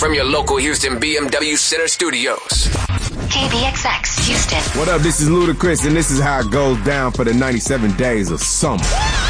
from your local Houston BMW Center studios. KBXX Houston. What up? This is Ludacris, and this is how it goes down for the 97 days of summer.